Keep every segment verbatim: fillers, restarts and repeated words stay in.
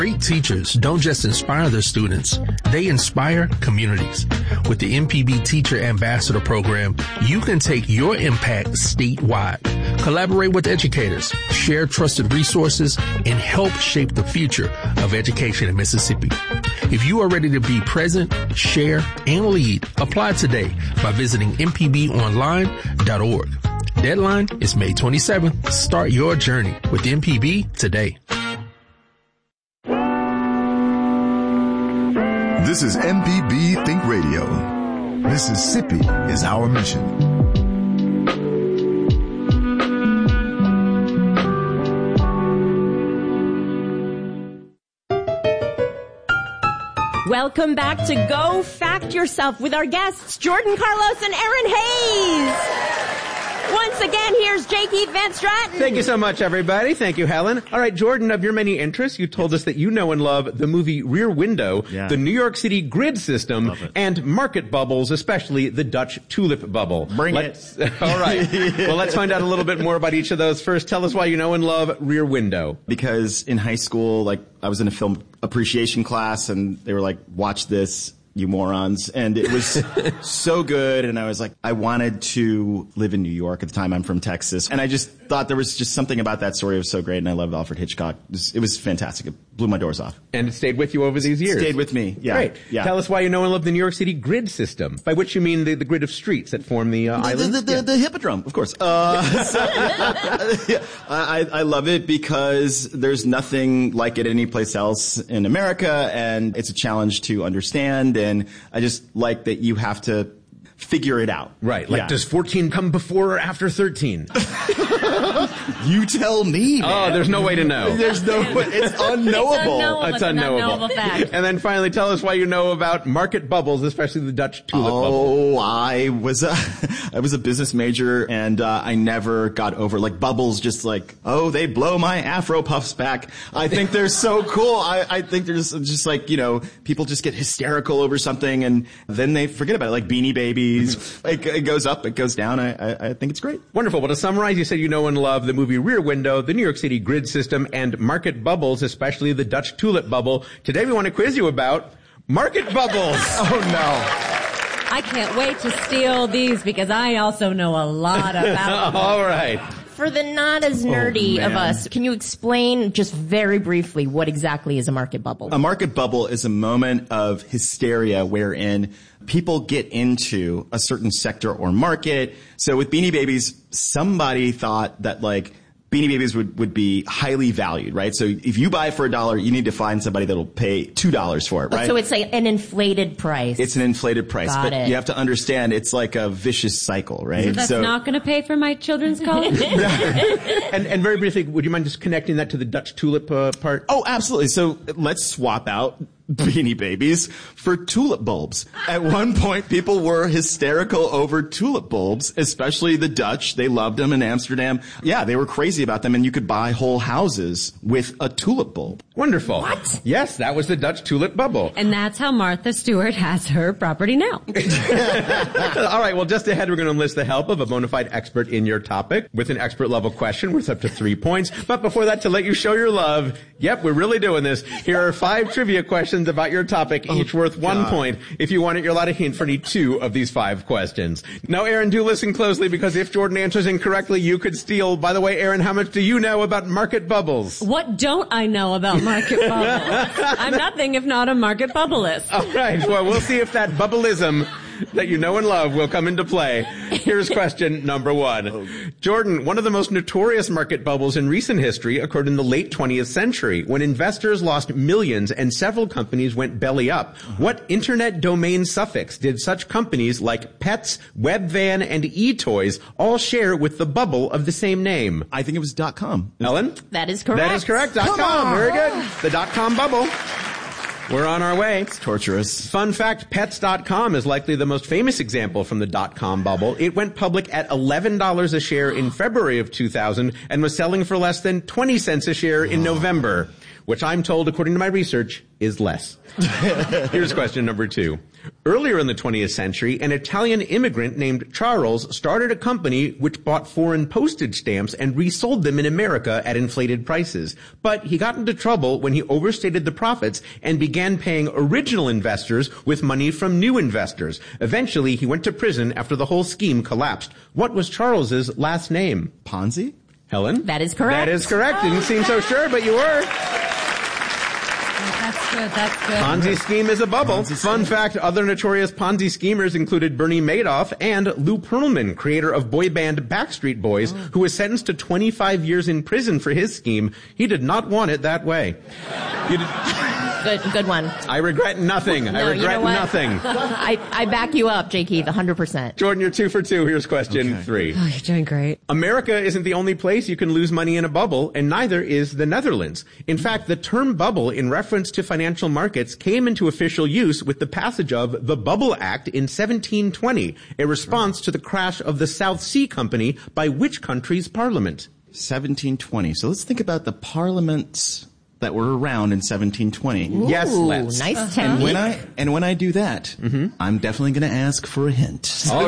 Great teachers don't just inspire their students, they inspire communities. With the M P B Teacher Ambassador Program, you can take your impact statewide. Collaborate with educators, share trusted resources, and help shape the future of education in Mississippi. If you are ready to be present, share, and lead, apply today by visiting m p b online dot org. Deadline is May twenty-seventh. Start your journey with M P B today. This is M P B Think Radio. Mississippi is our mission. Welcome back to Go Fact Yourself with our guests, Jordan Carlos and Aaron Hayes. Once again, here's J. Keith Van Stratton. Thank you so much, everybody. Thank you, Helen. All right, Jordan, of your many interests, you told us that you know and love the movie Rear Window, yeah. the New York City grid system, and market bubbles, especially the Dutch tulip bubble. Bring let's, it. All right. yeah. Well, let's find out a little bit more about each of those. First, tell us why you know and love Rear Window. Because in high school, like, I was in a film appreciation class, and they were like, watch this, you morons. And it was so good. And I was like, I wanted to live in New York at the time. I'm from Texas. And I just thought there was just something about that story. It was so great. And I loved Alfred Hitchcock. It was, it was fantastic. It blew my doors off. And it stayed with you over these years. Stayed with me. Yeah. Great. Yeah. Tell us why you know and love the New York City grid system, by which you mean the, the grid of streets that form the uh, the, island. The, the, yeah. the Hippodrome, of course. Uh, so, yeah, I, I love it because there's nothing like it any place else in America, and it's a challenge to understand, and I just like that you have to figure it out. Right. Like, yeah. Does fourteen come before or after thirteen? You tell me, man. Oh, there's no way to know. There's no way. It's unknowable. It's unknowable. It's unknowable. It's fact. And then finally, tell us why you know about market bubbles, especially the Dutch tulip oh, bubble. Oh, I was a, I was a business major, and uh, I never got over, like, bubbles just like, oh, they blow my Afro puffs back. I think they're so cool. I, I think they're just, just like, you know, people just get hysterical over something, and then they forget about it, like Beanie Babies. it, it goes up, it goes down. I, I, I think it's great. Wonderful. Well, to summarize, you said you know and love the movie Rear Window, the New York City grid system, and market bubbles, especially the Dutch tulip bubble. Today we want to quiz you about market bubbles. Oh, no. I can't wait to steal these because I also know a lot about them. All right. For the not as nerdy oh, of us, can you explain just very briefly what exactly is a market bubble? A market bubble is a moment of hysteria wherein people get into a certain sector or market. So with Beanie Babies, somebody thought that, like, Beanie Babies would, would be highly valued, right? So if you buy it for a dollar, you need to find somebody that'll pay two dollars for it, right? So it's like an inflated price. It's an inflated price. Got but it. You have to understand it's like a vicious cycle, right? So that's so, not going to pay for my children's college? and, and very briefly, would you mind just connecting that to the Dutch tulip uh, part? Oh, absolutely. So let's swap out Beanie Babies for tulip bulbs. At one point, people were hysterical over tulip bulbs, especially the Dutch. They loved them in Amsterdam. Yeah, they were crazy about them, and you could buy whole houses with a tulip bulb. Wonderful. What? Yes, that was the Dutch tulip bubble. And that's how Martha Stewart has her property now. All right, well, just ahead, we're going to enlist the help of a bona fide expert in your topic with an expert level question worth up to three points. But before that, to let you show your love, yep, we're really doing this. Here are five trivia questions about your topic, each oh, worth one God. point. If you want it, you're allowed a hint for any two of these five questions. Now, Aaron, do listen closely, because if Jordan answers incorrectly, you could steal. By the way, Aaron, how much do you know about market bubbles? What don't I know about market bubbles? I'm nothing if not a market bubbleist. All right, well, we'll see if that bubbleism that you know and love will come into play. Here's question number one. Jordan, one of the most notorious market bubbles in recent history occurred in the late twentieth century when investors lost millions and several companies went belly up. What internet domain suffix did such companies like Pets, Webvan, and eToys all share with the bubble of the same name? I think it was .com. Ellen? That is correct. That is correct. Come .com. on. Very good. The .com bubble. We're on our way. It's torturous. Fun fact, Pets dot com is likely the most famous example from the dot-com bubble. It went public at eleven dollars a share in February of two thousand and was selling for less than twenty cents a share in November. which I'm told, according to my research, is less. Here's question number two. Earlier in the twentieth century, an Italian immigrant named Charles started a company which bought foreign postage stamps and resold them in America at inflated prices. But he got into trouble when he overstated the profits and began paying original investors with money from new investors. Eventually, he went to prison after the whole scheme collapsed. What was Charles's last name? Ponzi? Helen? That is correct. That is correct. Didn't seem so sure, but you were. That's good. That's good. Ponzi scheme is a bubble. Ponzi Fun fact, other notorious Ponzi schemers included Bernie Madoff and Lou Pearlman, creator of boy band Backstreet Boys, who was sentenced to twenty-five years in prison for his scheme. He did not want it that way. You did- Good, good one. I regret nothing. I No, you regret know what? nothing. I, I back you up, J. Keith, one hundred percent. Jordan, you're two for two. Here's question Okay. three. Oh, you're doing great. America isn't the only place you can lose money in a bubble, and neither is the Netherlands. In fact, the term bubble in reference to financial markets came into official use with the passage of the Bubble Act in seventeen twenty, a response to the crash of the South Sea Company by which country's parliament? seventeen twenty. So let's think about the parliaments that were around in seventeen twenty. Yes, Ooh, let's. nice And technique. when I and when I do that, I'm definitely going to ask for a hint. Oh,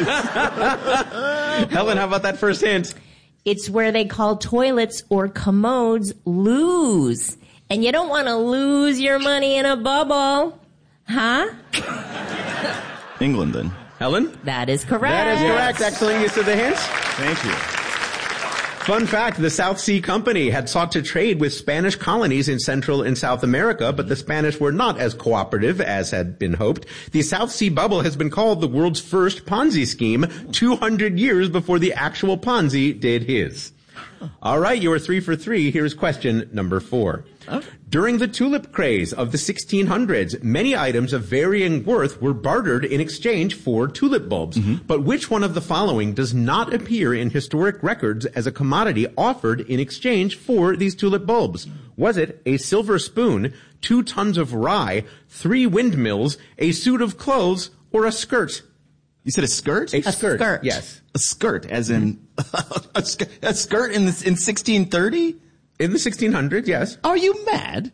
Helen, how about that first hint? It's where they call toilets or commodes lose. And you don't want to lose your money in a bubble. Huh? England, then. Helen? That is correct. That is correct. Excellent use of the hints. Thank you. Fun fact, the South Sea Company had sought to trade with Spanish colonies in Central and South America, but the Spanish were not as cooperative as had been hoped. The South Sea Bubble has been called the world's first Ponzi scheme, two hundred years before the actual Ponzi did his. All right, you are three for three. Here's question number four. During the tulip craze of the sixteen hundreds, many items of varying worth were bartered in exchange for tulip bulbs. But which one of the following does not appear in historic records as a commodity offered in exchange for these tulip bulbs? Was it a silver spoon, two tons of rye, three windmills, a suit of clothes, or a skirt? You said a skirt? A, A skirt. Yes. A skirt, as in a, sk- a skirt in this, in sixteen thirty? In the sixteen hundreds, yes. Are you mad?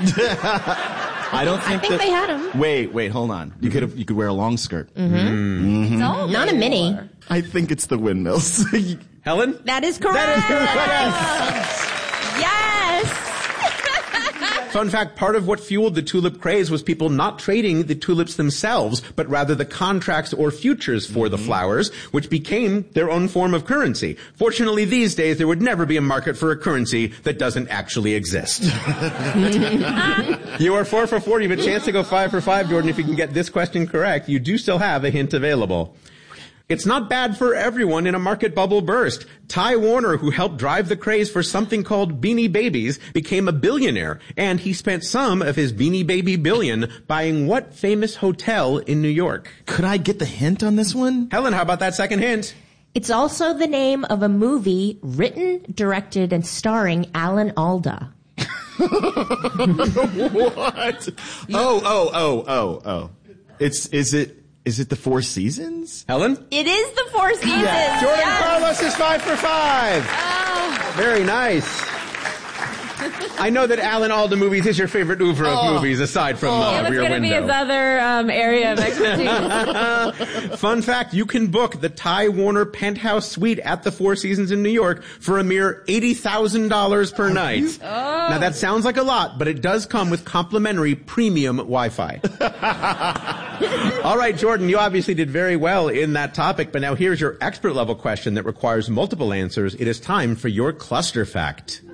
I don't think, I think that, they had 'em. Wait, wait, hold on. You could have, you could wear a long skirt. It's all Not a mini. I think it's the windmills. Helen? That is correct. That is correct. Yes. Fun fact, part of what fueled the tulip craze was people not trading the tulips themselves, but rather the contracts or futures for the flowers, which became their own form of currency. Fortunately, these days, there would never be a market for a currency that doesn't actually exist. You are four for four. You have a chance to go five for five, Jordan. If you can get this question correct, you do still have a hint available. It's not bad for everyone in a market bubble burst. Ty Warner, who helped drive the craze for something called Beanie Babies, became a billionaire, and he spent some of his Beanie Baby billion buying what famous hotel in New York? Could I get the hint on this one? Helen, how about that second hint? It's also the name of a movie written, directed, and starring Alan Alda. What? Oh, oh, oh, oh, oh. It's, is it, is it the Four Seasons? Helen? It is the Four Seasons. Jordan Yes. Carlos is five for five. Very nice. I know that Alan Alda movies is your favorite oeuvre of movies, aside from uh, It was Rear going to be Window. his other um, area of expertise. Fun fact, you can book the Ty Warner penthouse suite at the Four Seasons in New York for a mere eighty thousand dollars per night. Now that sounds like a lot, but it does come with complimentary premium Wi-Fi. All right, Jordan, you obviously did very well in that topic, but now here's your expert level question that requires multiple answers. It is time for your cluster fact.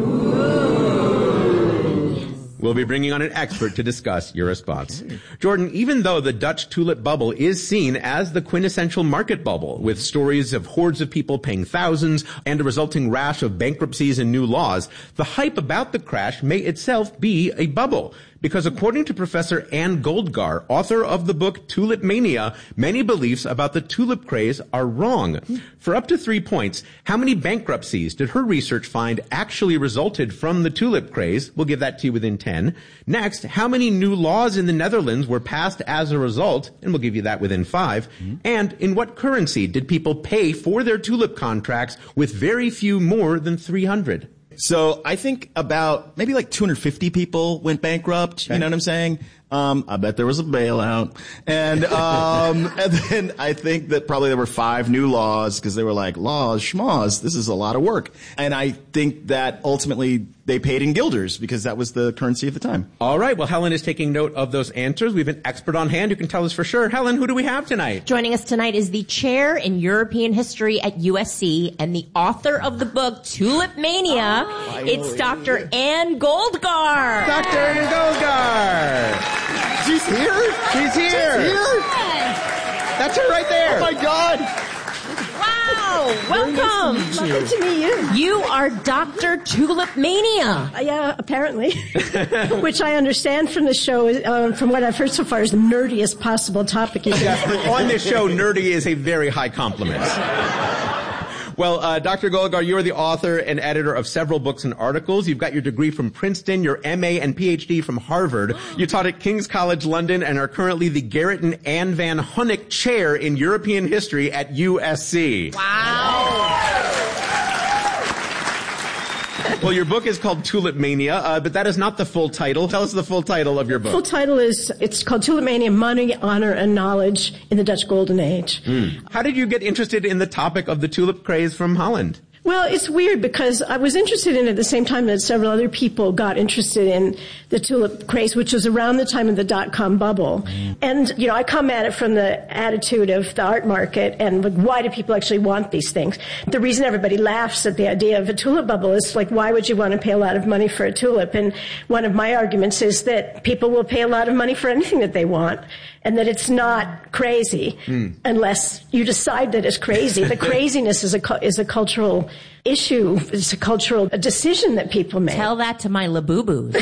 We'll be bringing on an expert to discuss your response. Jordan, even though the Dutch tulip bubble is seen as the quintessential market bubble, with stories of hordes of people paying thousands and a resulting rash of bankruptcies and new laws, the hype about the crash may itself be a bubble. Because according to Professor Anne Goldgar, author of the book Tulip Mania, many beliefs about the tulip craze are wrong. For up to three points, how many bankruptcies did her research find actually resulted from the tulip craze? We'll give that to you within ten. Next, how many new laws in the Netherlands were passed as a result? And we'll give you that within five. Mm-hmm. And in what currency did people pay for their tulip contracts with very few more than three hundred? So I think about maybe like two hundred fifty people went bankrupt. Okay. You know what I'm saying? Um, I bet there was a bailout. And, um, and then I think that probably there were five new laws because they were like, laws, schmaws, this is a lot of work. And I think that ultimately they paid in guilders because that was the currency of the time. All right. Well, Helen is taking note of those answers. We have an expert on hand who can tell us for sure. Helen, who do we have tonight? Joining us tonight is the chair in European history at U S C and the author of the book Tulip Mania. Oh, it's Doctor Anne Goldgar. Doctor Anne Goldgar. She's here? She's here. She's here? That's her right there. Oh my God. Wow. Welcome. Nice to Welcome to meet you. You are Doctor Tulip Mania. Uh, yeah, apparently. Which I understand from the show, uh, from what I've heard so far, is the nerdiest possible topic. You yeah, on this show, nerdy is a very high compliment. Well, uh, Doctor Goldgar, you are the author and editor of several books and articles. You've got your degree from Princeton, your M A and P H D from Harvard. You taught at King's College London and are currently the Garrett and Anne Van Hunnick Chair in European History at U S C. Wow. Well, your book is called Tulip Mania, uh, but that is not the full title. Tell us the full title of your book. The full title is, it's called Tulip Mania, Money, Honor, and Knowledge in the Dutch Golden Age. Mm. How did you get interested in the topic of the tulip craze from Holland? Well, it's weird because I was interested in it at the same time that several other people got interested in the tulip craze, which was around the time of the dot-com bubble. And, you know, I come at it from the attitude of the art market and like, why do people actually want these things? The reason everybody laughs at the idea of a tulip bubble is like, why would you want to pay a lot of money for a tulip? And one of my arguments is that people will pay a lot of money for anything that they want. And that it's not crazy mm. unless you decide that it's crazy. The craziness is a is a cultural issue. It's a cultural a decision that people make. Tell that to my Labubus.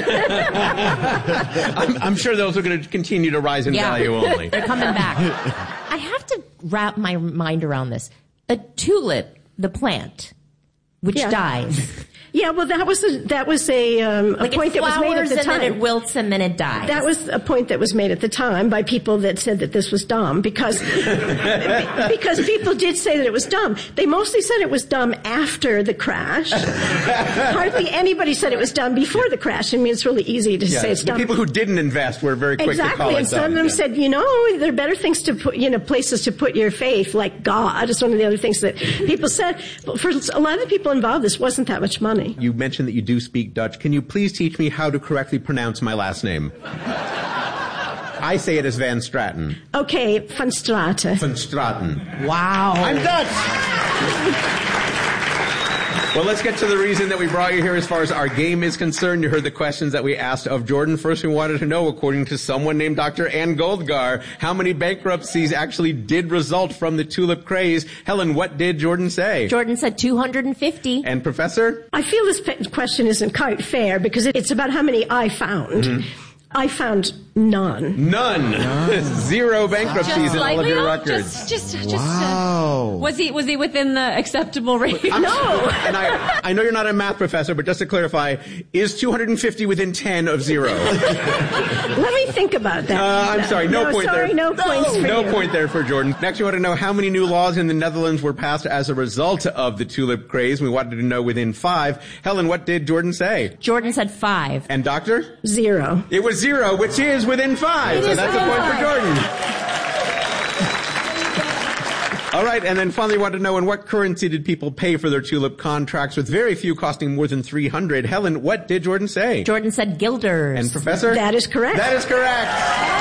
I'm, I'm sure those are going to continue to rise in yeah. value only. They're coming back. I have to wrap my mind around this. A tulip, the plant, which yeah. dies. Yeah, well, that was a, that was a, um, a like point that was made at the and time. Then it wilts and then it dies. That was a point that was made at the time by people that said that this was dumb because because people did say that it was dumb. They mostly said it was dumb after the crash. Hardly anybody said it was dumb before the crash. I mean, it's really easy to yeah, say it's the dumb. People who didn't invest were very quick exactly, to call it dumb. And some of them yeah. said, you know, there are better things to put, you know, places to put your faith, like God. It's one of the other things that people said. But for a lot of the people involved, this wasn't that much money. You mentioned that you do speak Dutch. Can you please teach me how to correctly pronounce my last name? I say it as Van Straten. Okay, Van Straten. Van Straten. Wow. I'm Dutch! Well, let's get to the reason that we brought you here as far as our game is concerned. You heard the questions that we asked of Jordan. First, we wanted to know, according to someone named Doctor Anne Goldgar, how many bankruptcies actually did result from the tulip craze. Helen, what did Jordan say? Jordan said two hundred fifty. And Professor? I feel this question isn't quite fair because it's about how many I found. Mm-hmm. I found none. None. none. Zero bankruptcies just in all of your off? records. Just, just, just. Wow. Uh, was he, was he within the acceptable range? I'm, no. And I, I know you're not a math professor, but just to clarify, is two hundred fifty within ten of zero? Let me think about that. Uh, I'm sorry, no, no point sorry, there. no points for No you. point there for Jordan. Next, we want to know how many new laws in the Netherlands were passed as a result of the tulip craze. We wanted to know within five. Helen, what did Jordan say? Jordan said five. And Doctor? Zero. It was zero, which is within five. It so is that's a within point five. for Jordan. All right, and then finally, we want to know in what currency did people pay for their tulip contracts, with very few costing more than three hundred. Helen, what did Jordan say? Jordan said guilders. And Professor? That is correct. That is correct.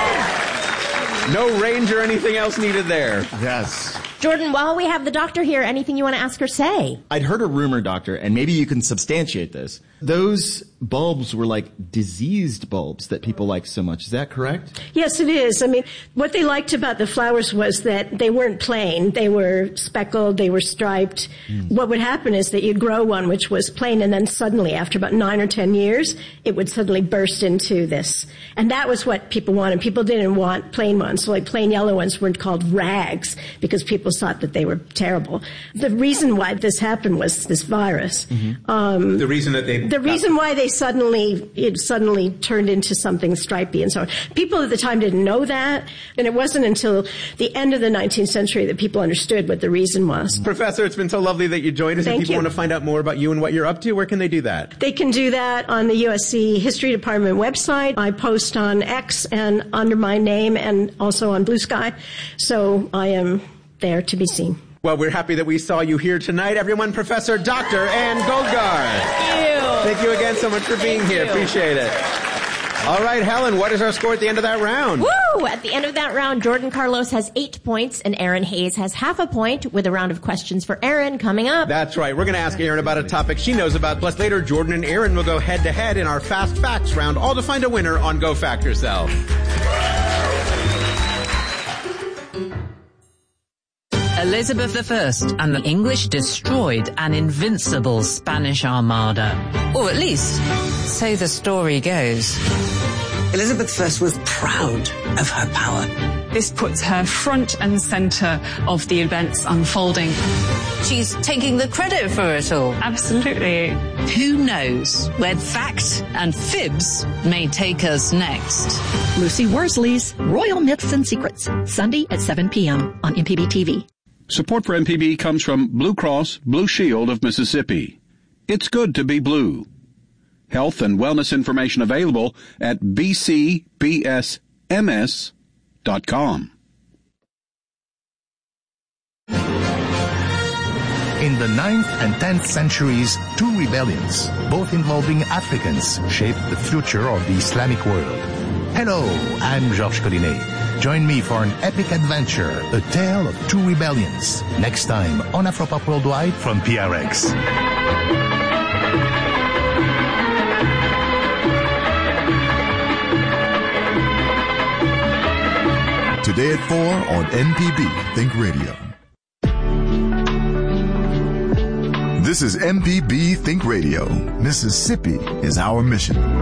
No range or anything else needed there. Yes. Jordan, while we have the doctor here, anything you want to ask or say? I'd heard a rumor, Doctor, and maybe you can substantiate this. Those bulbs were like diseased bulbs that people liked so much. Is that correct? Yes, it is. I mean, what they liked about the flowers was that they weren't plain. They were speckled, they were striped. Mm. What would happen is that you'd grow one which was plain, and then suddenly, after about nine or ten years, it would suddenly burst into this. And that was what people wanted. People didn't want plain ones. So like plain yellow ones weren't called rags because people thought that they were terrible. The reason why this happened was this virus. Mm-hmm. Um, the reason that they the reason why they suddenly, it suddenly turned into something stripy and so on. People at the time didn't know that, and it wasn't until the end of the nineteenth century that people understood what the reason was. Professor, it's been so lovely that you joined us. Thank if people you. want to find out more about you and what you're up to, where can they do that? They can do that on the U S C History Department website. I post on X and under my name and also on Blue Sky. So I am there to be seen. Well, we're happy that we saw you here tonight. Everyone, Professor Doctor Ann Goldgar. Thank you. Thank you again so much for being Thank here. you. Appreciate it. All right, Helen, what is our score at the end of that round? Woo! At the end of that round, Jordan Carlos has eight points and Aaron Hayes has half a point, with a round of questions for Aaron coming up. That's right. We're going to ask Aaron about a topic she knows about. Plus later, Jordan and Aaron will go head to head in our Fast Facts round, all to find a winner on Go Fact Yourself. Elizabeth the First and the English destroyed an invincible Spanish armada. Or at least, so the story goes. Elizabeth the First was proud of her power. This puts her front and centre of the events unfolding. She's taking the credit for it all. Absolutely. Who knows where fact and fibs may take us next? Lucy Worsley's Royal Myths and Secrets, Sunday at seven p.m. on M P B T V. Support for M P B comes from Blue Cross Blue Shield of Mississippi. It's good to be blue. Health and wellness information available at b c b s m s dot com. In the ninth and tenth centuries, two rebellions, both involving Africans, shaped the future of the Islamic world. Hello, I'm Georges Collinet. Join me for an epic adventure, a tale of two rebellions, next time on Afropop Worldwide from P R X. Today at four on M P B Think Radio. This is M P B Think Radio. Mississippi is our mission.